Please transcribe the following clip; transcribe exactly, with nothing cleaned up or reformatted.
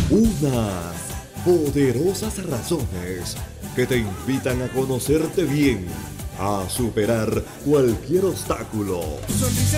Unas poderosas razones que te invitan a conocerte bien, a superar cualquier obstáculo. Tu sonrisa